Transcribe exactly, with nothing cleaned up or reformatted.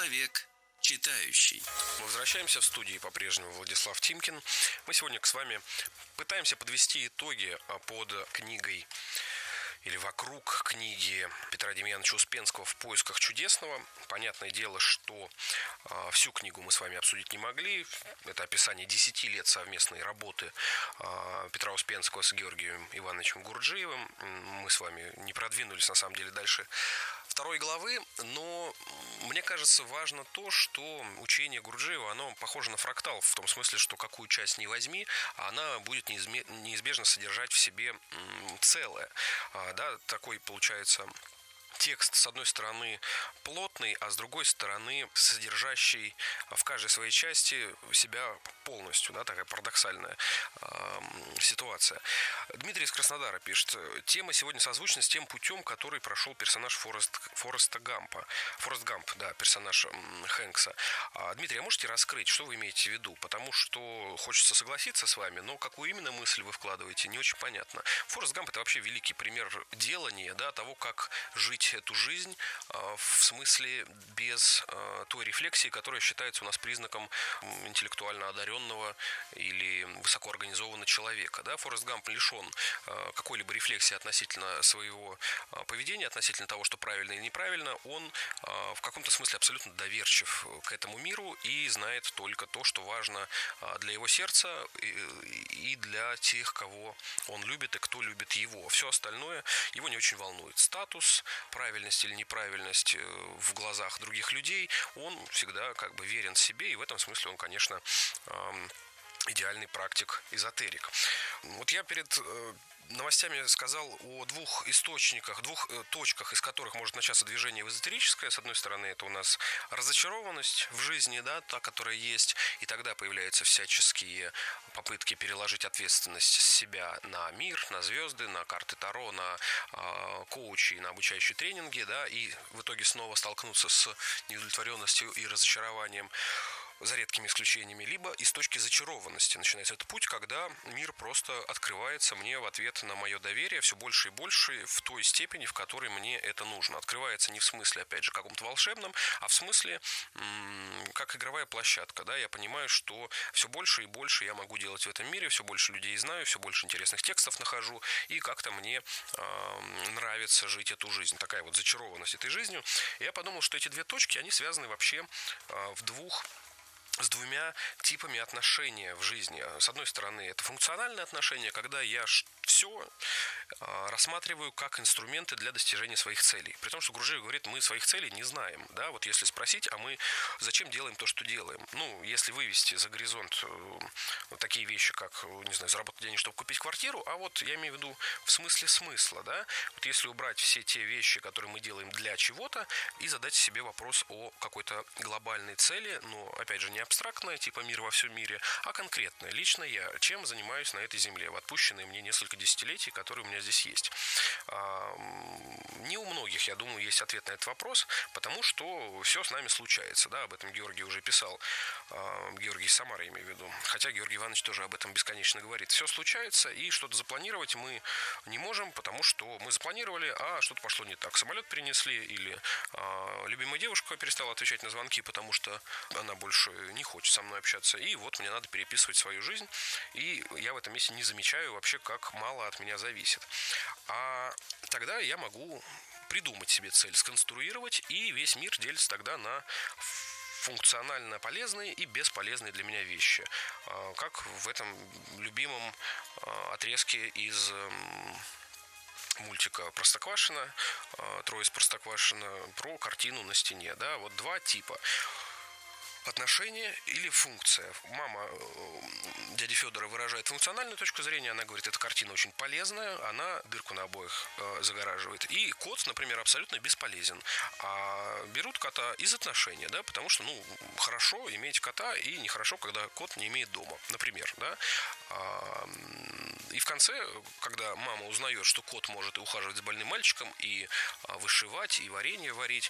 Человек читающий. Мы возвращаемся в студии, по-прежнему Владислав Тимкин. Мы сегодня с вами пытаемся подвести итоги под книгой или вокруг книги Петра Демьяновича Успенского «В поисках чудесного». Понятное дело, что э, всю книгу мы с вами обсудить не могли. Это описание десяти лет совместной работы э, Петра Успенского с Георгием Ивановичем Гурджиевым. Мы с вами не продвинулись, на самом деле, дальше второй главы, но мне кажется важно то, что учение Гурджиева, оно похоже на фрактал, в том смысле, что какую часть не возьми, она будет неизбежно содержать в себе целое. Да, такой получается текст, с одной стороны, плотный, а с другой стороны, содержащий в каждой своей части себя полностью, да, такая парадоксальная э, ситуация. Дмитрий из Краснодара пишет: тема сегодня созвучна с тем путем, который прошел персонаж Форест, Фореста Гампа. Форест Гамп, да, персонаж м, Хэнкса. А, Дмитрий, а можете раскрыть, что вы имеете в виду? Потому что хочется согласиться с вами, но какую именно мысль вы вкладываете, не очень понятно. Форест Гамп — это вообще великий пример делания, да, того, как жить эту жизнь в смысле без той рефлексии, которая считается у нас признаком интеллектуально одаренного или высокоорганизованного человека. Да? Форест Гамп лишен какой-либо рефлексии относительно своего поведения, относительно того, что правильно и неправильно. Он в каком-то смысле абсолютно доверчив к этому миру и знает только то, что важно для его сердца и для тех, кого он любит и кто любит его. Все остальное его не очень волнует. Статус, правильность или неправильность в глазах других людей, он всегда как бы верен себе, и в этом смысле он, конечно, идеальный практик-эзотерик. Вот я перед новостями сказал о двух источниках, двух точках, из которых может начаться движение в эзотерическое. С одной стороны, это у нас разочарованность в жизни, да, та, которая есть, и тогда появляются всяческие попытки переложить ответственность с себя на мир, на звезды, на карты Таро, на э, коучи, на обучающие тренинги, да, и в итоге снова столкнуться с неудовлетворенностью и разочарованием, за редкими исключениями, либо из точки зачарованности начинается этот путь, когда мир просто открывается мне в ответ на мое доверие все больше и больше в той степени, в которой мне это нужно. Открывается не в смысле, опять же, каком-то волшебном, а в смысле, м- как игровая площадка. Да? Я понимаю, что все больше и больше я могу делать в этом мире, все больше людей знаю, все больше интересных текстов нахожу, и как-то мне э, нравится жить эту жизнь. Такая вот зачарованность этой жизнью. И я подумал, что эти две точки, они связаны вообще э, в двух с двумя типами отношения в жизни. С одной стороны, это функциональные отношения, когда я все рассматриваю как инструменты для достижения своих целей. При том, что Гурджиев говорит, мы своих целей не знаем. Да? Вот если спросить, а мы зачем делаем то, что делаем? Ну, если вывести за горизонт вот такие вещи, как, не знаю, заработать денег, чтобы купить квартиру, а вот я имею в виду в смысле смысла, да? Вот если убрать все те вещи, которые мы делаем для чего-то, и задать себе вопрос о какой-то глобальной цели, но, опять же, не абстрактная, типа мир во всем мире, а конкретная. Лично я чем занимаюсь на этой земле в отпущенные мне несколько десятилетий, которые у меня здесь есть. Не у многих, я думаю, есть ответ на этот вопрос, потому что все с нами случается. Да, об этом Георгий уже писал. Георгий из Самары, имею в виду. Хотя Георгий Иванович тоже об этом бесконечно говорит. Все случается, и что-то запланировать мы не можем, потому что мы запланировали, а что-то пошло не так. Самолет перенесли, или любимая девушка перестала отвечать на звонки, потому что она больше не хочет со мной общаться, и вот мне надо переписывать свою жизнь, и я в этом месте не замечаю вообще, как мало от меня зависит. А тогда я могу придумать себе цель, сконструировать, и весь мир делится тогда на функционально полезные и бесполезные для меня вещи, как в этом любимом отрезке из мультика Простоквашино, Трое из Простоквашино, про картину на стене. Да, вот два типа. Отношение или функция. Мама дяди Федора выражает функциональную точку зрения. Она говорит, эта картина очень полезная, она дырку на обоих э, загораживает. И кот, например, абсолютно бесполезен. А берут кота из отношения, да, потому что, ну, хорошо иметь кота и нехорошо, когда кот не имеет дома, например, да. А, и в конце, когда мама узнает, что кот может и ухаживать за больным мальчиком, и а, вышивать, и варенье варить,